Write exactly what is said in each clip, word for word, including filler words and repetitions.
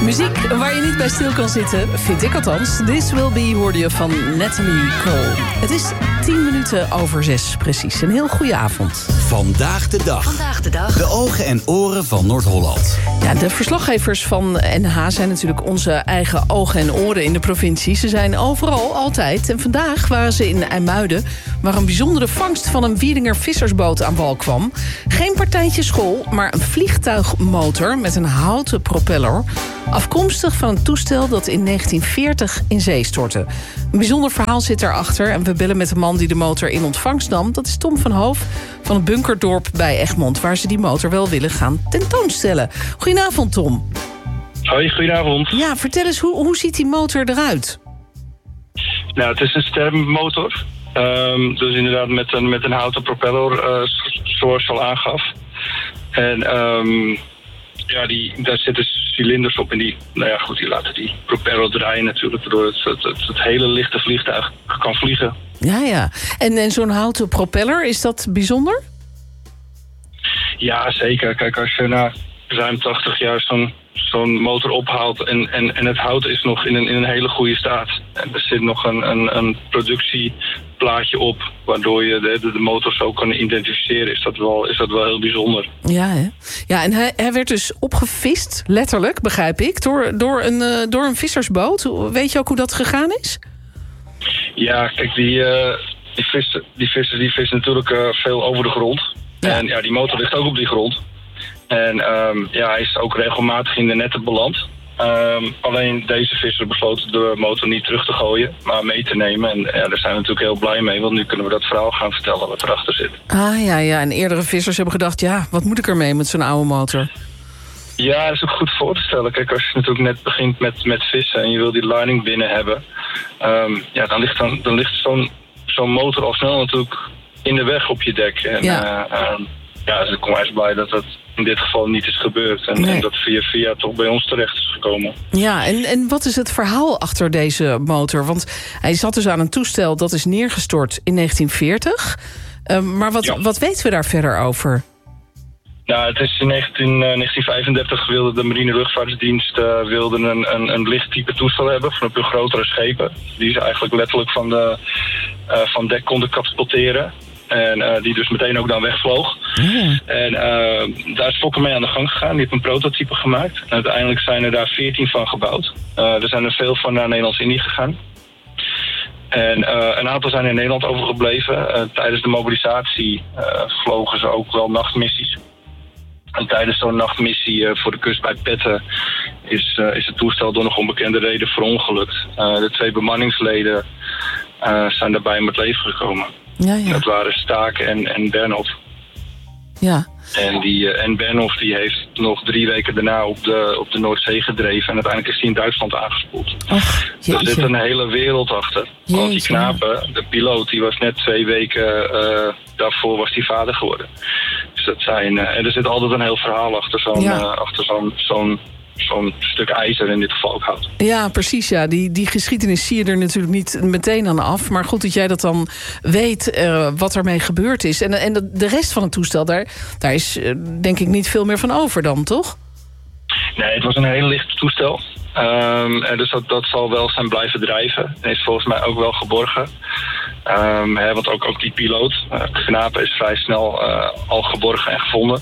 Muziek waar je niet bij stil kan zitten, vind ik althans. This Will Be hoorde je van Natalie Cole. Het is tien minuten over zes, precies. Een heel goede avond. Vandaag de dag. Vandaag de dag. De ogen en oren van Noord-Holland. Ja, de verslaggevers van N H zijn natuurlijk onze eigen ogen en oren in de provincie. Ze zijn overal, altijd. En vandaag waren ze in IJmuiden, waar een bijzondere vangst van een Wiedinger vissersboot aan wal kwam. Geen partijtje school, maar een vliegtuigmotor met een houten propeller. Afkomstig van een toestel dat in negentien veertig in zee stortte. Een bijzonder verhaal zit erachter en we bellen met de man die de motor in ontvangst nam. Dat is Tom van Hoof van het Bunkerdorp bij Egmond, waar ze die motor wel willen gaan tentoonstellen. Goedenavond, Tom. Hoi, goedenavond. Ja, vertel eens, hoe, hoe ziet die motor eruit? Nou, het is een stermotor. Um, dus inderdaad met een, met een houten propeller, uh, zoals je al aangaf. En um, ja, die, daar zitten cilinders op en die, nou ja, goed, die laten die propeller draaien natuurlijk, waardoor het, het, het, het hele lichte vliegtuig kan vliegen. Ja, ja. En, en zo'n houten propeller, is dat bijzonder? Ja, zeker. Kijk, als je na ruim tachtig jaar zo'n zo'n motor ophaalt en, en, en het hout is nog in een, in een hele goede staat. En er zit nog een, een, een productieplaatje op, waardoor je de, de motor zo kan identificeren. Is dat wel, is dat wel heel bijzonder. Ja, hè? Ja, en hij, hij werd dus opgevist, letterlijk, begrijp ik, door, door, een, uh, door een vissersboot. Weet je ook hoe dat gegaan is? Ja, kijk, die, uh, die, vissen, die vissers die vissen natuurlijk uh, veel over de grond. Ja. En ja, die motor ligt ook op die grond. En um, ja, hij is ook regelmatig in de netten beland. Um, alleen deze visser besloot de motor niet terug te gooien, maar mee te nemen. En ja, daar zijn we natuurlijk heel blij mee, want nu kunnen we dat verhaal gaan vertellen wat erachter zit. Ah ja, ja. En eerdere vissers hebben gedacht, ja, wat moet ik ermee met zo'n oude motor? Ja, dat is ook goed voor te stellen. Kijk, als je natuurlijk net begint met, met vissen en je wil die lining binnen hebben, um, ja, dan ligt, dan, dan ligt zo'n, zo'n motor al snel natuurlijk in de weg op je dek. En ja, uh, um, ja dus ik kom erg blij dat dat in dit geval niet is gebeurd. En, nee. en dat via via toch bij ons terecht is gekomen. Ja, en, en wat is het verhaal achter deze motor? Want hij zat dus aan een toestel dat is neergestort in negentien veertig. Uh, maar wat, ja. wat weten we daar verder over? Nou, het is in negentien, uh, negentien vijfendertig wilde de Marine Luchtvaartdienst uh, wilde een, een, een licht type toestel hebben voor een grotere schepen. Die ze eigenlijk letterlijk van, de, uh, van dek konden katapulteren. En uh, die dus meteen ook dan wegvloog. Mm. En uh, daar is Fokker mee aan de gang gegaan. Die heeft een prototype gemaakt. En uiteindelijk zijn er daar veertien van gebouwd. Uh, er zijn er veel van naar Nederlands-Indië gegaan. En uh, een aantal zijn in Nederland overgebleven. Uh, tijdens de mobilisatie uh, vlogen ze ook wel nachtmissies. En tijdens zo'n nachtmissie uh, voor de kust bij Petten is, uh, is het toestel door nog onbekende reden verongelukt. Uh, de twee bemanningsleden uh, zijn daarbij om het leven gekomen. Ja, ja. Dat waren Staak en, en Bernhoff. Ja. En, die, uh, en Bernhoff die heeft nog drie weken daarna op de, op de Noordzee gedreven. En uiteindelijk is hij in Duitsland aangespoeld. Och, er zit een hele wereld achter. Jeetje. Want die knapen, de piloot, die was net twee weken uh, daarvoor was die vader geworden. Dus dat zijn, uh, en er zit altijd een heel verhaal achter zo'n, ja. uh, achter zo'n, zo'n, zo'n stuk ijzer, in dit geval ook hout. Ja, precies. Ja. Die, die geschiedenis zie je er natuurlijk niet meteen aan af. Maar goed dat jij dat dan weet, uh, wat ermee gebeurd is. En, en de rest van het toestel, daar, daar is uh, denk ik niet veel meer van over dan, toch? Nee, het was een heel licht toestel. Um, en dus dat, dat zal wel zijn blijven drijven. En is volgens mij ook wel geborgen. Um, hè, want ook, ook die piloot, uh, Knapen, is vrij snel uh, al geborgen en gevonden.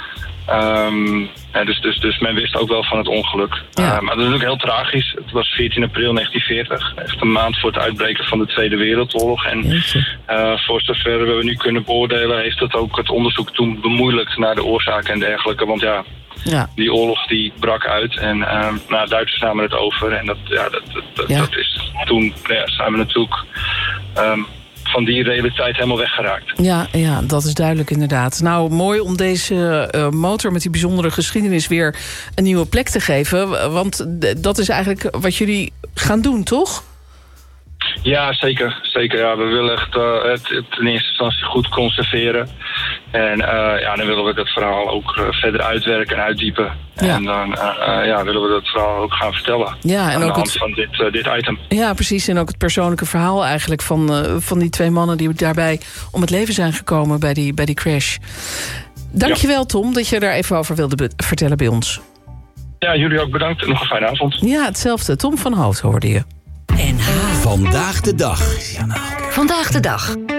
Um, ja, dus, dus, dus men wist ook wel van het ongeluk. Ja. Uh, maar dat is ook heel tragisch. Het was veertien april negentien veertig. Echt een maand voor het uitbreken van de Tweede Wereldoorlog. En uh, voor zover we nu kunnen beoordelen, heeft het ook het onderzoek toen bemoeilijkt naar de oorzaken en dergelijke. Want ja, ja. die oorlog die brak uit en uh, nou, Duitsers namen het over. En dat, ja, dat, dat, dat, ja. dat is toen ja, zijn we natuurlijk Um, van die realiteit helemaal weggeraakt. Ja, ja, dat is duidelijk inderdaad. Nou, mooi om deze uh, motor met die bijzondere geschiedenis weer een nieuwe plek te geven. Want d- dat is eigenlijk wat jullie gaan doen, toch? Ja, zeker. zeker ja. We willen echt uh, het, het in eerste instantie goed conserveren. En uh, ja, dan willen we dat verhaal ook uh, verder uitwerken en uitdiepen. Ja. En dan uh, uh, ja, willen we dat verhaal ook gaan vertellen. Ja, en aan ook de hand het... van dit, uh, dit item. Ja, precies. En ook het persoonlijke verhaal eigenlijk van, uh, van die twee mannen die daarbij om het leven zijn gekomen bij die, bij die crash. Dankjewel, ja. Tom, dat je daar even over wilde be- vertellen bij ons. Ja, jullie ook bedankt en nog een fijne avond. Ja, hetzelfde. Tom van Hoofd hoorde je. N H. Vandaag de dag. Ja, nou, Vandaag de dag.